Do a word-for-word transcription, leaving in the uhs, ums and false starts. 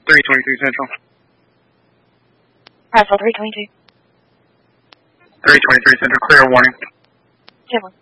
three twenty-three Central. Roswell three twenty-two. three twenty-three Central, clear warning. ten one.